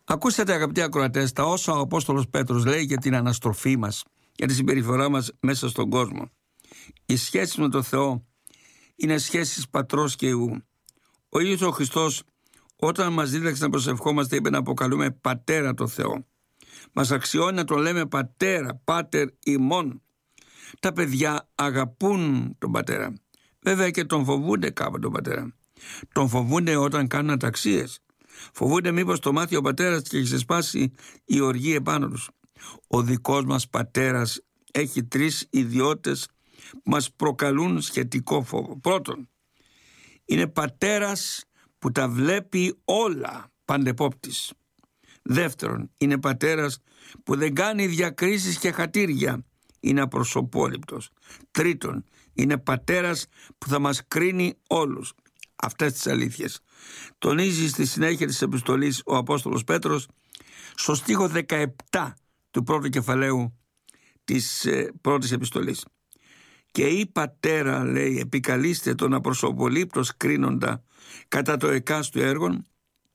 Ακούσατε, αγαπητοί ακροατές, τα όσα ο Απόστολος Πέτρος λέει για την αναστροφή μας, για τη συμπεριφορά μας μέσα στον κόσμο. Οι σχέσεις με τον Θεό είναι σχέσεις πατρός και ιού. Ο ίδιος ο Χριστός, όταν μας δίδαξε να προσευχόμαστε, είπε να αποκαλούμε Πατέρα το Θεό. Μας αξιώνει να τον λέμε Πατέρα, Πάτερ ημών. Τα παιδιά αγαπούν τον Πατέρα. Βέβαια και τον φοβούνται κάπου τον Πατέρα. Τον φοβούνται όταν κάνουν αταξίες. Φοβούνται μήπως το μάθει ο πατέρας και έχει ξεσπάσει η οργή επάνω τους. Ο δικός μας πατέρας έχει 3 ιδιότητες που μας προκαλούν σχετικό φόβο. Πρώτον, είναι πατέρας που τα βλέπει όλα, παντεπόπτης. Δεύτερον, είναι πατέρας που δεν κάνει διακρίσεις και χατήρια, είναι απροσωπόληπτος. Τρίτον, είναι πατέρας που θα μας κρίνει όλους. Αυτές τις αλήθειες τονίζει στη συνέχεια της επιστολής ο Απόστολος Πέτρος στο στίχο 17 του πρώτου κεφαλαίου της πρώτης επιστολής. Και η πατέρα, λέει, επικαλείστε τον απροσωπολήπτος κρίνοντα κατά το εκάστου έργον,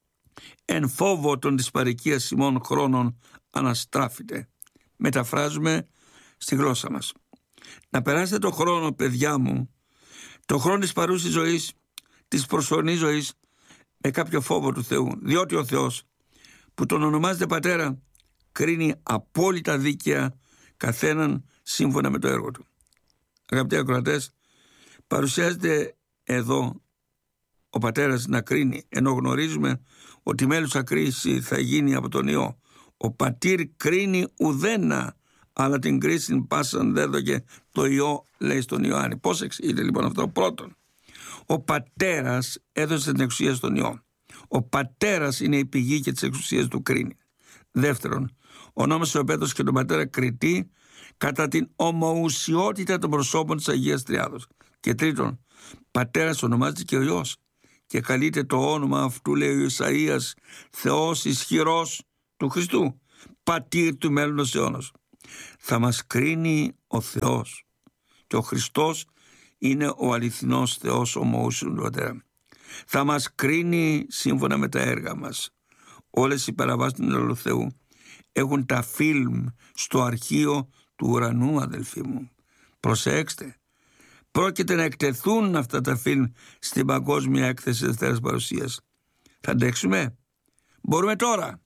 εν φόβο των της παροικίας ημών χρόνων αναστράφητε. Μεταφράζουμε στη γλώσσα μας. Να περάσετε το χρόνο, παιδιά μου, το χρόνο της παρούσης ζωής, της προσωρινής ζωής, με κάποιο φόβο του Θεού, διότι ο Θεός που τον ονομάζεται Πατέρα κρίνει απόλυτα δίκαια καθέναν σύμφωνα με το έργο του. Αγαπητοί ακροατές, παρουσιάζεται εδώ ο Πατέρας να κρίνει, ενώ γνωρίζουμε ότι η μέλουσα κρίση θα γίνει από τον Υιό. Ο Πατήρ κρίνει ουδένα, αλλά την κρίση πάσαν δέδωκε το Υιό, λέει στον Ιωάννη. Πώς εξηγείται λοιπόν αυτό? Πρώτον, ο Πατέρας έδωσε την εξουσία στον Υιό. Ο Πατέρας είναι η πηγή και τις εξουσίες του κρίνει. Δεύτερον, ονόμασε ο Πέτρος και τον Πατέρα κριτή κατά την ομοουσιότητα των προσώπων της Αγίας Τριάδος. Και τρίτον, Πατέρας ονομάζεται και ο Υιός και καλείται το όνομα αυτού, λέει ο Ισαΐας, Θεός ισχυρός του Χριστού, Πατήρ του μέλλοντος αιώνος. Θα μας κρίνει ο Θεός και ο Χριστός είναι ο αληθινός Θεός ομοούσιον του Πατέρα. Θα μας κρίνει σύμφωνα με τα έργα μας. Όλες οι παραβάσεις του Λόγου Θεού έχουν τα φιλμ στο αρχείο του ουρανού, αδελφοί μου. Προσέξτε, πρόκειται να εκτεθούν αυτά τα φιλμ στην παγκόσμια έκθεση Δευτέρας Παρουσίας. Θα αντέξουμε? Μπορούμε τώρα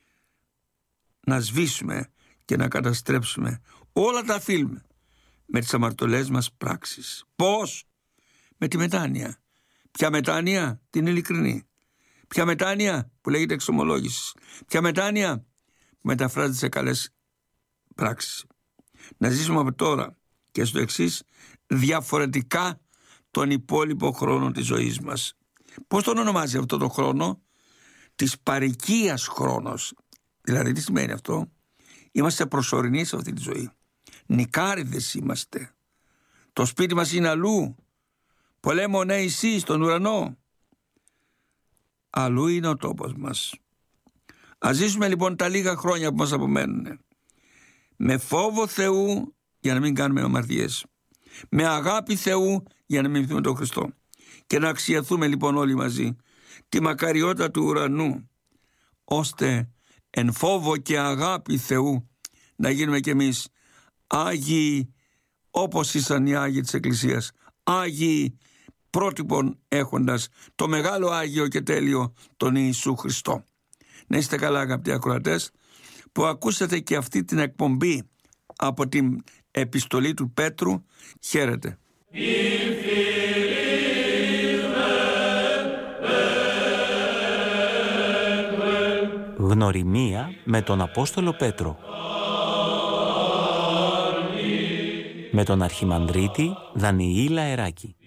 να σβήσουμε και να καταστρέψουμε όλα τα φιλμ με τις αμαρτωλές μας πράξεις. Πώς? Με τη μετάνοια. Ποια μετάνοια? Την ειλικρινή. Ποια μετάνοια? Που λέγεται εξομολόγηση. Ποια μετάνοια? Που μεταφράζεται σε καλές πράξεις. Να ζήσουμε από τώρα και στο εξής διαφορετικά τον υπόλοιπο χρόνο της ζωής μας. Πώς τον ονομάζει αυτό το χρόνο? Της παροικίας χρόνος. Δηλαδή τι σημαίνει αυτό? Είμαστε προσωρινοί σε αυτή τη ζωή. Νικάριδες είμαστε. Το σπίτι μας είναι αλλού. Πολέμο ναι εσύ στον ουρανό. Αλλού είναι ο τόπος μας. Ας ζήσουμε λοιπόν τα λίγα χρόνια που μας απομένουν με φόβο Θεού για να μην κάνουμε αμαρτίες, με αγάπη Θεού για να μην μιμηθούμε τον Χριστό, και να αξιαθούμε λοιπόν όλοι μαζί τη μακαριότητα του ουρανού, ώστε εν φόβο και αγάπη Θεού να γίνουμε κι εμείς Άγιοι όπως ήσαν οι Άγιοι της Εκκλησίας, Άγιοι πρότυπον έχοντας το μεγάλο Άγιο και τέλειο τον Ιησού Χριστό. Να είστε καλά, αγαπητοί ακροατές, που ακούσατε και αυτή την εκπομπή από την επιστολή του Πέτρου. Χαίρετε. Γνωριμία με τον Απόστολο Πέτρο, με τον Αρχιμανδρίτη Δανιήλ Αεράκη.